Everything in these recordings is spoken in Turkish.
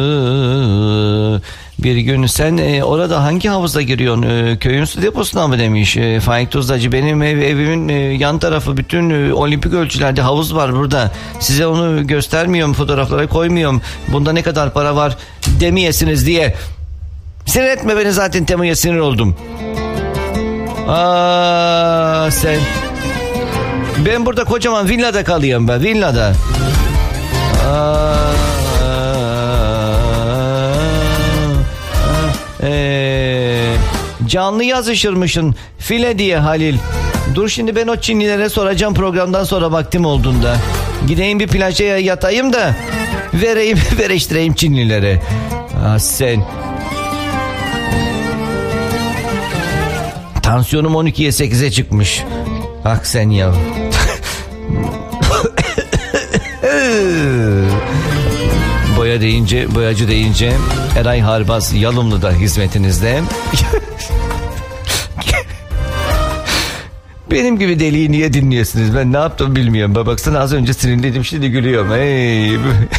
Bir gün sen orada hangi havuzda giriyorsun? Köyün su deposuna mı demiş. Faik Tuzlacı, benim evimin yan tarafı bütün olimpik ölçülerde havuz var burada. Size onu göstermiyorum, fotoğraflara koymuyorum. Bunda ne kadar para var demeyesiniz diye. Sinir etme beni, zaten Temu'ya sinir oldum. Sen. Ben burada kocaman villada kalıyorum ben, villada. Canlı yazışırmışsın file diye Halil. Dur şimdi ben o Çinlilere soracağım programdan sonra, vaktim olduğunda. Gideyim bir plaja yatayım da vereştireyim Çinlilere. Sen. Tansiyonum 12'ye 8'e çıkmış. Bak sen ya. Boyacı deyince Eray Harbaz Yalımlı'da hizmetinizde. Benim gibi deliği niye dinliyorsunuz? Ben ne yaptım bilmiyorum. Baksana, az önce sinirliydim, şimdi gülüyorum. Hey.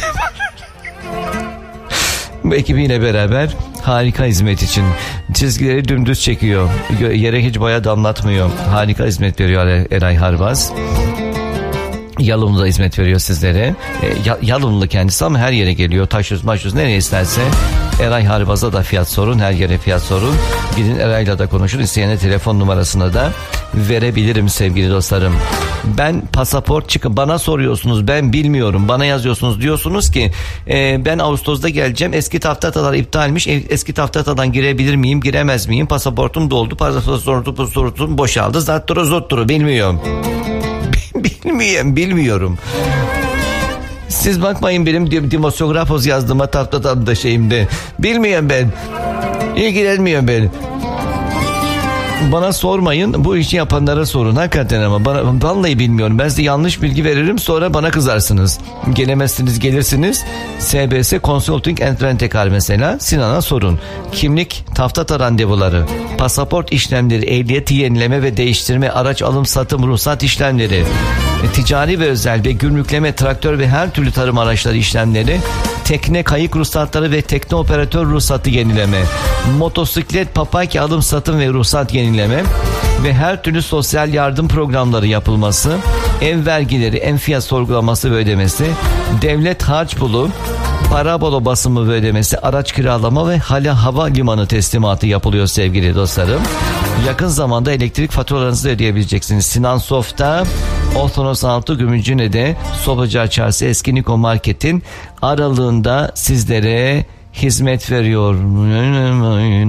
Bu ekibiyle beraber harika hizmet için çizgileri dümdüz çekiyor. Yere hiç boya damlatmıyor. Harika hizmet veriyor Eray Harbaz. Yalımlı'da hizmet veriyor sizlere. Yalımlı kendisi ama her yere geliyor. Taşyüz maşyüz nereye isterse. Eray Harbaz'a da fiyat sorun. Her yere fiyat sorun. Gidin Eray'la da konuşun. İsteyene telefon numarasını da verebilirim sevgili dostlarım. Ben pasaport çıkın. Bana soruyorsunuz, ben bilmiyorum. Bana yazıyorsunuz, diyorsunuz ki ben Ağustos'ta geleceğim. Eski taftatalar iptalmiş. Eski taftatadan girebilir miyim, giremez miyim? Pasaportum doldu. Pasaportum boşaldı. Zatturu zotturu bilmiyorum. Bilmiyorum. Siz bakmayın benim dimosografos yazdığıma taftadan da şeyimde. Bilmiyorum ben. İlgilenmiyorum ben. Bana sormayın, bu işi yapanlara sorun hakikaten, ama bana vallahi bilmiyorum. Ben size yanlış bilgi veririm, sonra bana kızarsınız. Gelemezsiniz, gelirsiniz. SBS Consulting and Rent-A-Car mesela, Sinan'a sorun. Kimlik, taftata randevuları, pasaport işlemleri, ehliyet yenileme ve değiştirme, araç alım satım ruhsat işlemleri, ticari ve özel ve gümrükleme, traktör ve her türlü tarım araçları işlemleri, tekne kayık ruhsatları ve tekne operatör ruhsatı yenileme, motosiklet papaki alım satım ve ruhsat yenileme ve her türlü sosyal yardım programları yapılması, ev vergileri, enfiyat sorgulaması ve ödemesi, devlet harç pulu, parabolo basımı ve ödemesi, araç kiralama ve hava limanı teslimatı yapılıyor sevgili dostlarım. Yakın zamanda elektrik faturalarınızı ödeyebileceksiniz. Sinan Soft'ta, Ortonos 6 Gümüşhane'de, Sobacar Çarşı Eski Niko Market'in aralığında sizlere hizmet veriyor.